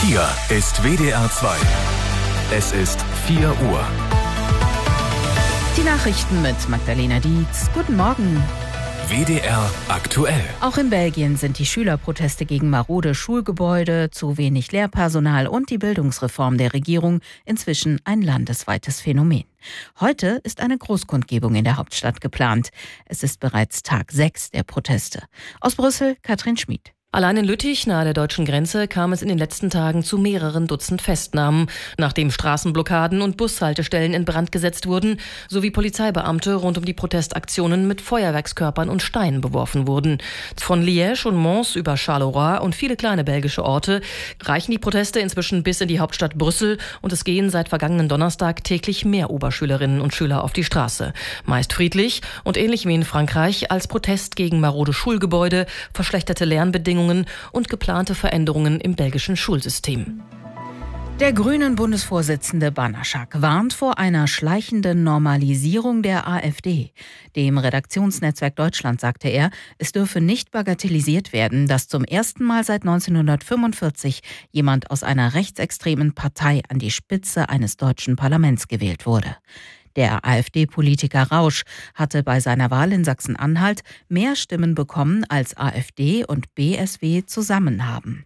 Hier ist WDR 2. Es ist 4 Uhr. Die Nachrichten mit Magdalena Dietz. Guten Morgen. WDR aktuell. Auch in Belgien sind die Schülerproteste gegen marode Schulgebäude, zu wenig Lehrpersonal und die Bildungsreform der Regierung inzwischen ein landesweites Phänomen. Heute ist eine Großkundgebung in der Hauptstadt geplant. Es ist bereits Tag 6 der Proteste. Aus Brüssel, Katrin Schmid. Allein in Lüttich, nahe der deutschen Grenze, kam es in den letzten Tagen zu mehreren Dutzend Festnahmen, nachdem Straßenblockaden und Bushaltestellen in Brand gesetzt wurden, sowie Polizeibeamte rund um die Protestaktionen mit Feuerwerkskörpern und Steinen beworfen wurden. Von Liège und Mons über Charleroi und viele kleine belgische Orte reichen die Proteste inzwischen bis in die Hauptstadt Brüssel und es gehen seit vergangenen Donnerstag täglich mehr Oberschülerinnen und Schüler auf die Straße. Meist friedlich und ähnlich wie in Frankreich als Protest gegen marode Schulgebäude, verschlechterte Lernbedingungen und geplante Veränderungen im belgischen Schulsystem. Der Grünen-Bundesvorsitzende Banaschak warnt vor einer schleichenden Normalisierung der AfD. Dem Redaktionsnetzwerk Deutschland sagte er, es dürfe nicht bagatellisiert werden, dass zum ersten Mal seit 1945 jemand aus einer rechtsextremen Partei an die Spitze eines deutschen Parlaments gewählt wurde. Der AfD-Politiker Rausch hatte bei seiner Wahl in Sachsen-Anhalt mehr Stimmen bekommen, als AfD und BSW zusammen haben.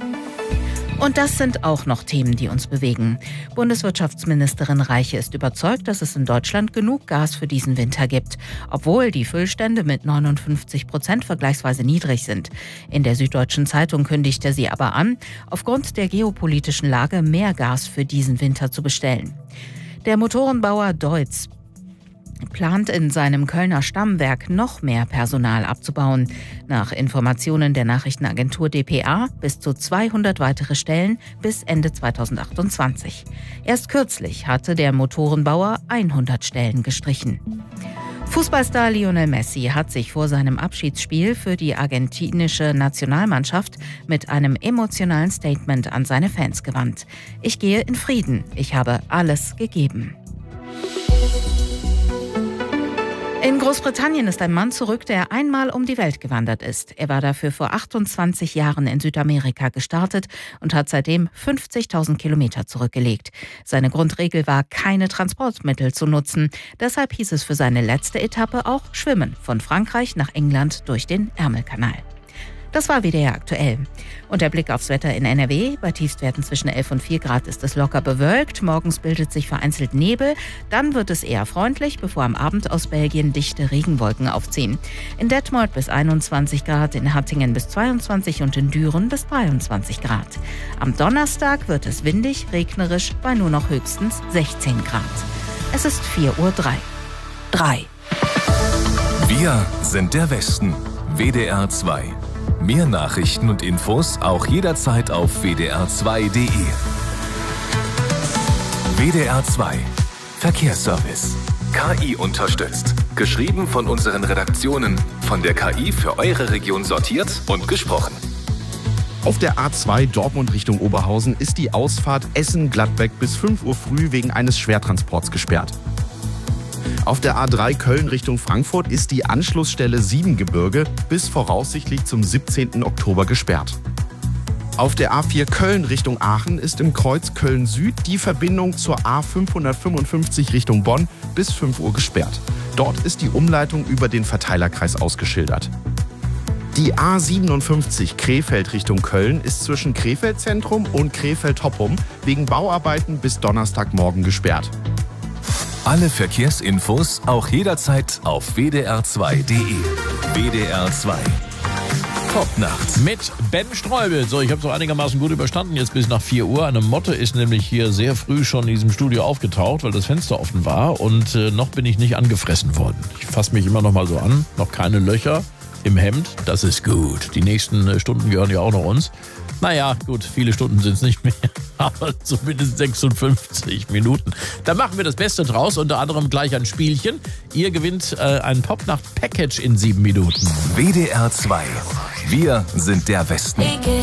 Und das sind auch noch Themen, die uns bewegen. Bundeswirtschaftsministerin Reiche ist überzeugt, dass es in Deutschland genug Gas für diesen Winter gibt, obwohl die Füllstände mit 59% vergleichsweise niedrig sind. In der Süddeutschen Zeitung kündigte sie aber an, aufgrund der geopolitischen Lage mehr Gas für diesen Winter zu bestellen. Der Motorenbauer Deutz plant in seinem Kölner Stammwerk noch mehr Personal abzubauen. Nach Informationen der Nachrichtenagentur dpa bis zu 200 weitere Stellen bis Ende 2028. Erst kürzlich hatte der Motorenbauer 100 Stellen gestrichen. Fußballstar Lionel Messi hat sich vor seinem Abschiedsspiel für die argentinische Nationalmannschaft mit einem emotionalen Statement an seine Fans gewandt. Ich gehe in Frieden, ich habe alles gegeben. In Großbritannien ist ein Mann zurück, der einmal um die Welt gewandert ist. Er war dafür vor 28 Jahren in Südamerika gestartet und hat seitdem 50.000 Kilometer zurückgelegt. Seine Grundregel war, keine Transportmittel zu nutzen. Deshalb hieß es für seine letzte Etappe auch Schwimmen von Frankreich nach England durch den Ärmelkanal. Das war WDR aktuell. Und der Blick aufs Wetter in NRW. Bei Tiefstwerten zwischen 11 und 4 Grad ist es locker bewölkt. Morgens bildet sich vereinzelt Nebel. Dann wird es eher freundlich, bevor am Abend aus Belgien dichte Regenwolken aufziehen. In Detmold bis 21 Grad, in Hattingen bis 22 und in Düren bis 23 Grad. Am Donnerstag wird es windig, regnerisch, bei nur noch höchstens 16 Grad. Es ist 4:03 Uhr. Wir sind der Westen. WDR 2. Mehr Nachrichten und Infos auch jederzeit auf wdr2.de. WDR 2 Verkehrsservice. KI unterstützt. Geschrieben von unseren Redaktionen. Von der KI für eure Region sortiert und gesprochen. Auf der A2 Dortmund Richtung Oberhausen ist die Ausfahrt Essen-Gladbeck bis 5 Uhr früh wegen eines Schwertransports gesperrt. Auf der A3 Köln Richtung Frankfurt ist die Anschlussstelle Siebengebirge bis voraussichtlich zum 17. Oktober gesperrt. Auf der A4 Köln Richtung Aachen ist im Kreuz Köln Süd die Verbindung zur A555 Richtung Bonn bis 5 Uhr gesperrt. Dort ist die Umleitung über den Verteilerkreis ausgeschildert. Die A57 Krefeld Richtung Köln ist zwischen Krefeld Zentrum und Krefeld Toppum wegen Bauarbeiten bis Donnerstagmorgen gesperrt. Alle Verkehrsinfos auch jederzeit auf wdr2.de. WDR 2. Popnacht. Mit Ben Streubel. So, ich habe es auch einigermaßen gut überstanden, jetzt bis nach 4 Uhr. Eine Motte ist nämlich hier sehr früh schon in diesem Studio aufgetaucht, weil das Fenster offen war und noch bin ich nicht angefressen worden. Ich fasse mich immer noch mal so an, noch keine Löcher im Hemd, das ist gut. Die nächsten Stunden gehören ja auch noch uns. Naja, gut, viele Stunden sind es nicht mehr, aber zumindest 56 Minuten. Da machen wir das Beste draus, unter anderem gleich ein Spielchen. Ihr gewinnt ein Popnacht-Package in 7 Minuten. WDR 2. Wir sind der Westen.